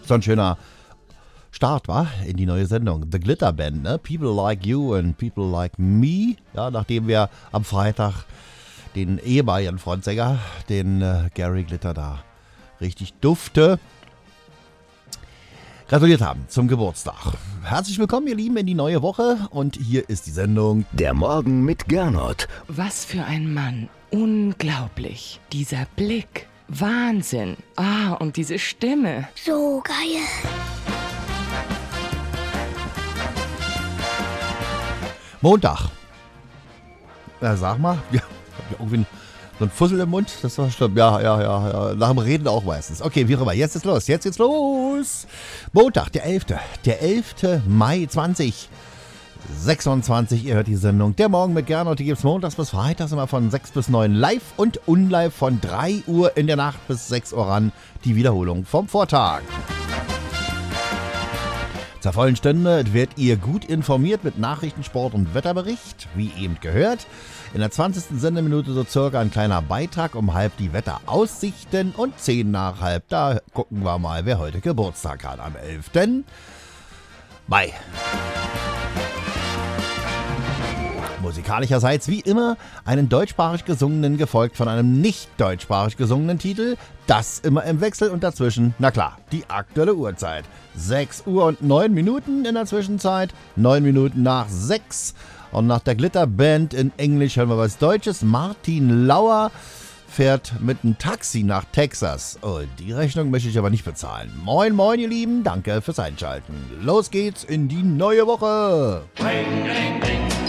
So ein schöner Start, war in die neue Sendung. The Glitter Band, ne? People Like You and People Like Me. Ja, nachdem wir am Freitag den ehemaligen Frontsänger, den Gary Glitter, da richtig dufte gratuliert haben zum Geburtstag. Herzlich willkommen, ihr Lieben, in die neue Woche. Und hier ist die Sendung Der Morgen mit Gernot. Was für ein Mann. Unglaublich. Dieser Blick. Wahnsinn. Ah, und diese Stimme. So geil. Montag. Ja, sag mal. Ja, hab ich irgendwie so ein Fussel im Mund. Das war schlimm. Ja. Nach dem Reden auch meistens. Okay, wie auch immer. Jetzt geht's los. Montag, der 11. Der 11. Mai 2026. Ihr hört die Sendung Der Morgen mit Gernot. Die gibt's montags bis freitags immer von 6 bis 9 live und unlive von 3 Uhr in der Nacht bis 6 Uhr ran. Die Wiederholung vom Vortag. Zur vollen Stunde werdet ihr gut informiert mit Nachrichten, Sport und Wetterbericht, wie eben gehört. In der 20. Sendeminute so circa ein kleiner Beitrag um halb die Wetteraussichten und 10 nach halb. Da gucken wir mal, wer heute Geburtstag hat am 11. Mai. Musikalischerseits wie immer einen deutschsprachig gesungenen, gefolgt von einem nicht deutschsprachig gesungenen Titel. Das immer im Wechsel und dazwischen, na klar, die aktuelle Uhrzeit. 6 Uhr und 9 Minuten in der Zwischenzeit, 9 Minuten nach 6. Und nach der Glitterband in Englisch hören wir was Deutsches. Martin Lauer fährt mit einem Taxi nach Texas. Oh, die Rechnung möchte ich aber nicht bezahlen. Moin, moin, ihr Lieben, danke fürs Einschalten. Los geht's in die neue Woche. Ring, ring, ring.